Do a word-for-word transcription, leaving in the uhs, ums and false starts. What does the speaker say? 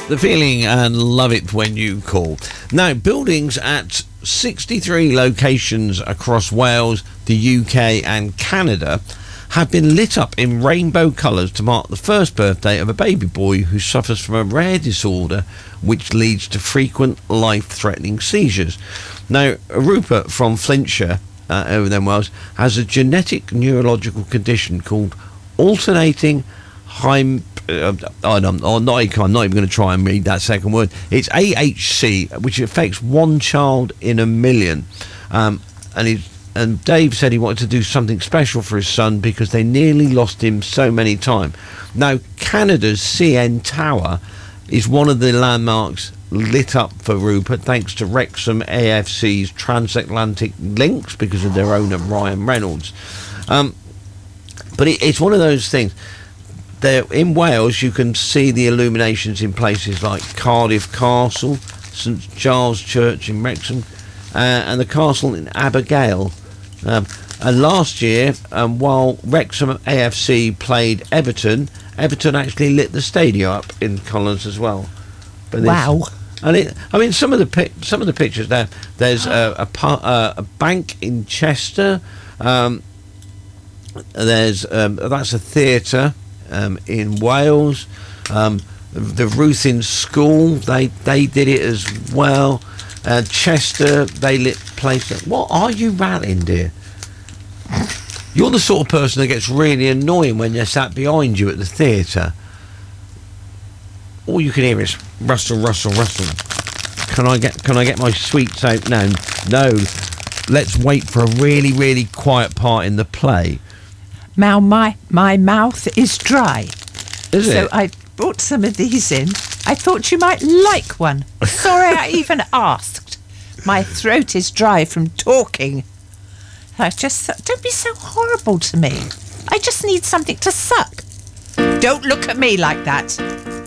The Feeling and Love It When You Call. Now, buildings at sixty-three locations across Wales, the U K and Canada have been lit up in rainbow colours to mark the first birthday of a baby boy who suffers from a rare disorder which leads to frequent life-threatening seizures. Now, Rupert from Flintshire, uh, over there in Wales, has a genetic neurological condition called alternating hym... Uh, oh, no, I'm, not, I'm not even going to try and read that second word. It's A H C, which affects one child in a million. Um, and he's And Dave said he wanted to do something special for his son because they nearly lost him so many times. Now, Canada's C N Tower is one of the landmarks lit up for Rupert thanks to Wrexham A F C's transatlantic links because of their owner Ryan Reynolds. Um, but it, it's one of those things. There, in Wales, you can see the illuminations in places like Cardiff Castle, St Giles Church in Wrexham, uh, and the castle in Abergale. Um, and last year, um, while Wrexham A F C played Everton, Everton actually lit the stadium up in Collins as well. But wow! And it, I mean, some of the pic- some of the pictures there. There's a a, par- uh, a bank in Chester. Um, there's um, that's a theatre um, in Wales. Um, the Ruth in School, they they did it as well. Uh, Chester, they lit places. What are you rattling, dear? You're the sort of person that gets really annoying when they're sat behind you at the theatre. All you can hear is rustle, rustle, rustle. Can I get Can I get my sweets out now? No. Let's wait for a really, really quiet part in the play. Now my my mouth is dry. Is so it? I brought some of these in. I thought you might like one. Sorry I even asked. My throat is dry from talking. I just don't be so horrible to me. I just need something to suck. Don't look at me like that.